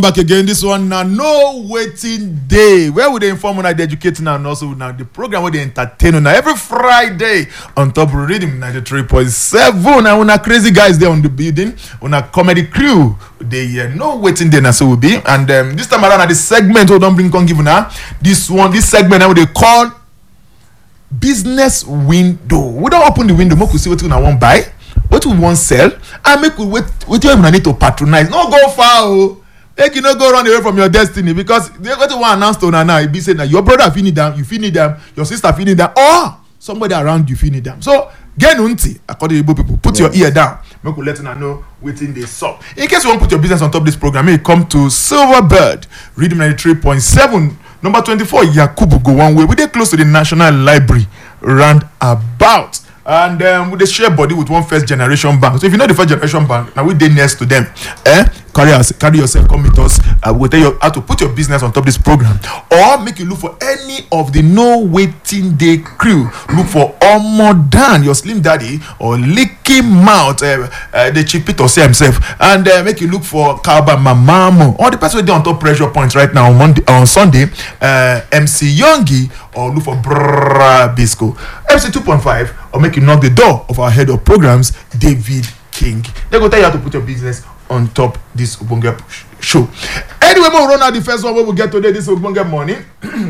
Back again, this one now, no waiting day. Where would they inform on the educating and also now the program where they entertain now every Friday on Top Rhythm 93.7. And when crazy guys there on the building, on a comedy crew, they no waiting day now so will be. And this time around at the segment, we don't bring on give now. This segment now they call business window. We don't open the window, make we see what we want buy, what we want sell, and make we wait what you need to patronize. No go far. Oh. Make you not go run away from your destiny because they got to want announce to now. It be saying that your brother feel need them, you feel need them, your sister feel need them, or somebody around you feel need them. So get unti according to people, put your ear down. Make you let you know waiting they sup. In case you want to put your business on top of this program, you come to Silverbird, Rhythm 93.7, number 24, Yakubu go one way. We dey close to the National Library, round about. And they share body with one first generation bank. So if you know the first generation bank, now we dey next to them. Carry yourself, come with us. We'll tell you how to put your business on top of this program. Or make you look for any of the no waiting day crew. Look for Omodan, your slim daddy, or Licky Mouth, the Chipito say himself. And make you look for Kalba Mamamo, or the person who on top pressure points right now on Sunday, MC Yongi, or look for Brrrr Bisco. MC 2.5, or make you knock the door of our head of programs, David King. They go tell you how to put your business on top this Ubunge show. Anyway, we'll run out the first one we will get today, this Ubunge morning.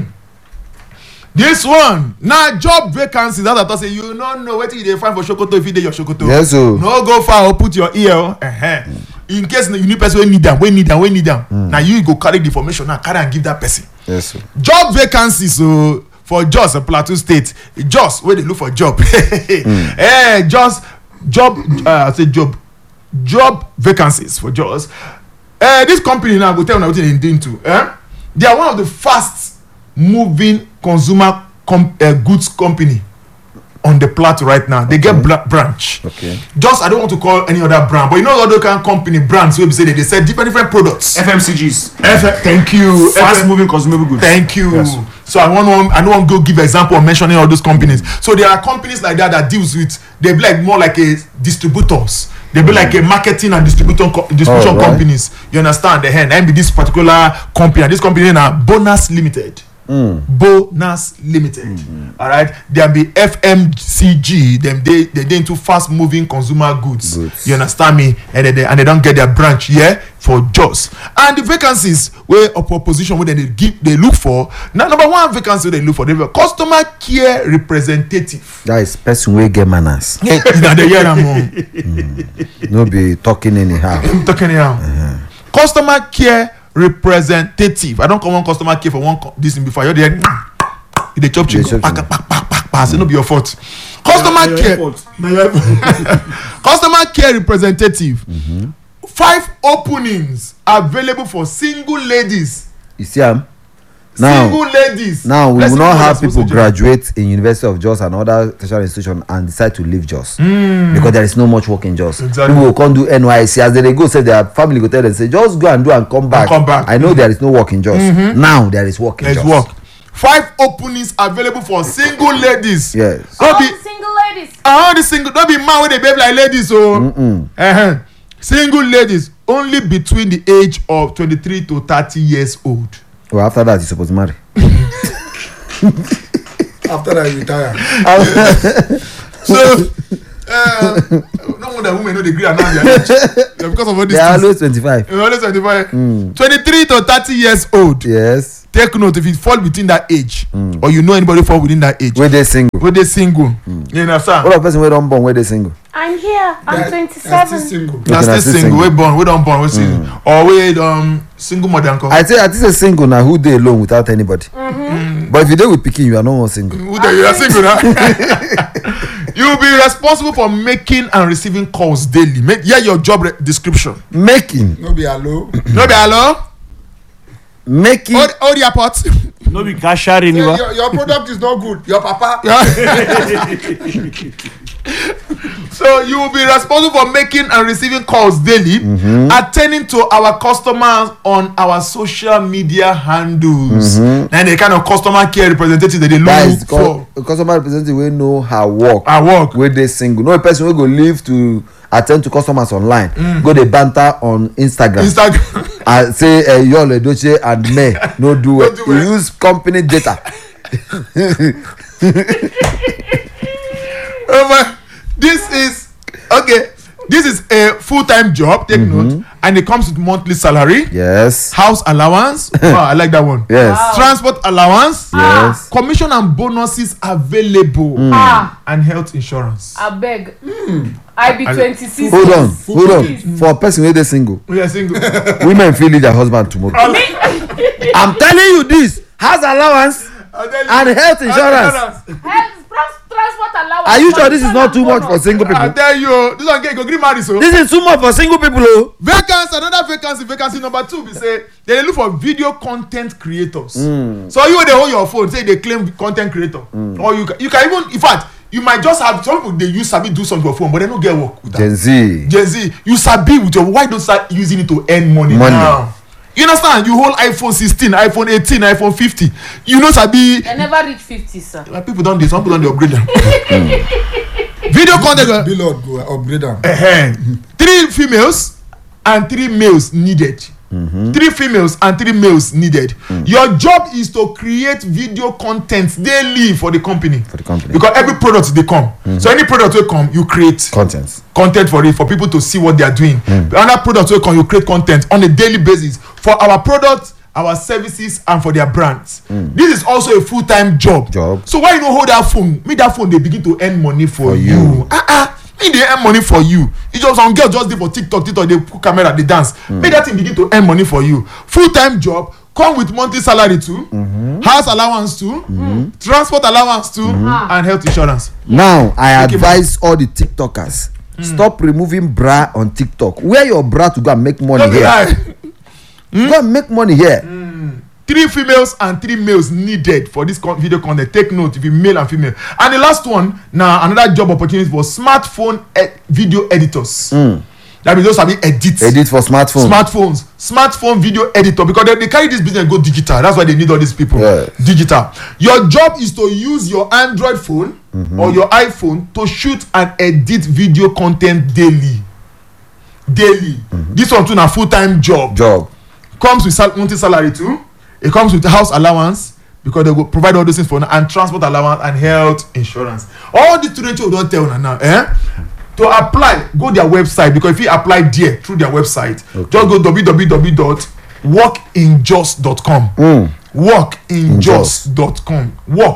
This one, now job vacancies. That I say you don't know what you find for Shokoto if you do your Shokoto. Yes, sir. No go far or put your ear. In case you need person we need them. Now you go carry the information now, carry and give that person. Yes, sir. Job vacancies for Jos, Plateau State. Jos, where they look for job. Job vacancies for Jos. This company now go tell you what they're doing too. They are one of the fast moving consumer goods company on the plateau right now. They get branch. Okay. Just I don't want to call any other brand, but you know other kind of company brands where they sell different products. FMCGs. Thank you. Fast moving consumable goods. Thank you. Yes. So I don't want to go give example of mentioning all those companies. So there are companies like that deals with, they be like more like a distributors. They be like a marketing and distribution companies. You understand? The hand. And be this particular company. And this company is Bonus Limited. Bonus Limited. All right. There be FMCG. They into fast moving consumer goods. You understand me? And they don't get their branch here for Jos. And the vacancies where of opposition where they look for. Now number one vacancy they look for, they have customer care representative. That is person wey get manners. No be talking anyhow. Customer care representative. I don't come on customer care for one this thing before. You're there. You chop chicken. Pass. It no be your fault. Customer care. Customer care representative. 5 openings available for single ladies. You see now, single ladies. Now we will not have people graduate in University of Jos and other tertiary institutions and decide to leave Jos because there is no much work in Jos. Exactly. People will come do NYSC as they go say their family go tell them say just go and do and come back. I know there is no work in Jos. Now there is work in Jos. Work. 5 openings available for single ladies. Yes. All the single ladies. All the single. Don't be man with they behave like ladies. So. Single ladies only between the age of 23 to 30 years old. Well, after that, you're supposed to marry. After that, you retire. So, no wonder women know the degree and now their age. Because of all these they are things. always 25. They're always 25. 23 to 30 years old. Yes. Take note if you fall within that age, or you know anybody fall within that age. Where they single. You understand? What a person where don't born where they single. I'm here. I'm 27. Single. That's still single. We born. We don't born. We single. Or we single mother uncle. I think a single now who they alone without anybody. But if you deal with picking, you are no more single. You are single now. You will be responsible for making and receiving calls daily. Your job description. Making. No be hello. No be hello. Making. All the airports. No be cashier anymore. Your product is not good. Your papa. So you will be responsible for making and receiving calls daily, attending to our customers on our social media handles, and the kind of customer care representative that they look for. A customer representative will know her work. Where they single. No a person will go live to attend to customers online. Go they banter on Instagram. I say Yul Edochie and May no do well. You use company data. This is okay. This is a full-time job. Take note, and it comes with monthly salary. Yes. House allowance. Wow, I like that one. Yes. Wow. Transport allowance. Yes. Commission and bonuses available. And health insurance. I beg. I be 26. Hold on. For a person wey dey single, We are single. women fit leave their husband tomorrow. I'm telling you this. House allowance and health insurance. Transport allowance. Are you sure this is not too much for single I people? tell you, this one get go green marry so. This is too much for single people oh. Another vacancy number 2 be say they look for video content creators. So you dey hold your phone say they claim content creator, or you can even, in fact, you might just have some people they use sabi do something for phone but they no get work with that. Gen Z. You sabi with your, why don't start using it to earn money now? You understand? You hold iPhone 16, iPhone 18, iPhone 50. You know sabi. I never reach 50, sir. People don dey, some people don dey upgrade them. Video content. Billboard go upgrade them. 3 females and 3 males needed. 3 females and 3 males needed. Your job is to create video content daily for the company. Because every product they come. So any product will come, you create content for it, for people to see what they are doing. Another product will come, you create content on a daily basis for our products, our services, and for their brands. This is also a full-time job. So why you don't hold that phone? Make that phone they begin to earn money for you. Make they earn money for you. It's just some girl just dey for TikTok, they put camera, they dance. Make that thing begin to earn money for you. Full-time job, come with monthly salary too, house allowance too, transport allowance too, and health insurance. Now I advise all the TikTokers, stop removing bra on TikTok. Wear your bra to go and make money here. Go and make money here. 3 females and 3 males needed for this video content. Take note, if you male and female. And the last one, now another job opportunity for smartphone video editors. That means those are edit for smartphones. Smartphone video editor, because they carry this business go digital. That's why they need all these people. Digital. Your job is to use your Android phone or your iPhone to shoot and edit video content daily. This one too na full-time job. Comes with monthly salary too. It comes with house allowance, because they will provide all those things for now, and transport allowance and health insurance. All the two we don't tell now. To apply, go their website, because if you apply there through their website, just go www.workinjust.com. Workinjust.com.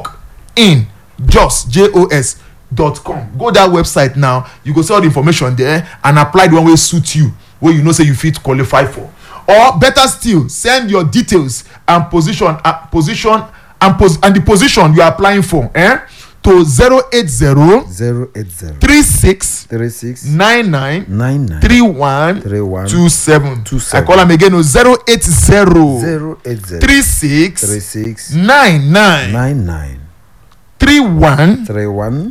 Workinjust.com. Go that website now. You go see all the information there and apply the one way suit you, where you know say you fit qualify for. Or better still, send your details and position and the position you are applying for to 080 36 99 31 27. I call them again 080 36 99 31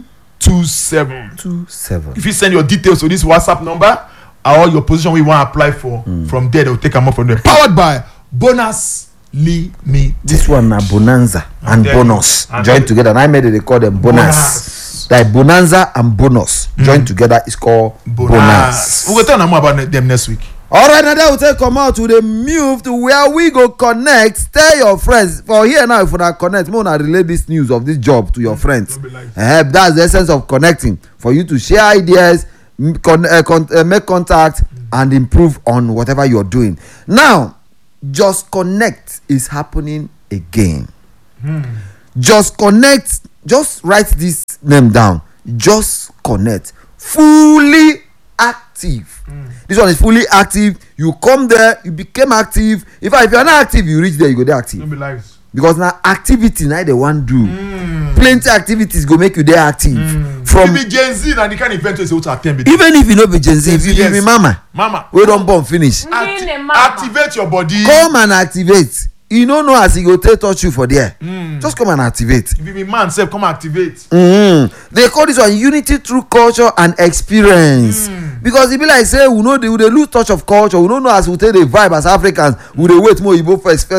27. If you send your details to this WhatsApp number or your position we want to apply for, from there they'll take them up from there. Powered by Bonus Limited. This one na Bonanza and Bonus joined together, and I made it, they call them bonus. Like Bonanza and Bonus joined together is called bonus. We will tell them more about them next week. Alright, now that will take come out to the move to where we go connect. Tell your friends. For here now, if you not connect, we want to relay this news of this job to your friends. That's the essence of connecting. For you to share ideas, make contact, and improve on whatever you're doing. Now, Just Connect is happening again. Just Connect, just write this name down. Just Connect, fully active. This one is fully active. You come there, you became active. In fact, if you are not active, you reach there, you go there active. Because now activity now they want do. Plenty activities go make you there active. From be Gen Z and the kind of event you to attend. Even if you no be Gen Z, if you be mama, we don't born finish. Activate your body. Come and activate. You don't know as he go take touch you for there. Just come and activate. If you be man, self come activate. They call this one unity through culture and experience. Because it be like say we know they lose touch of culture. We don't know as we take the vibe as Africans. We dey wait more Igbo first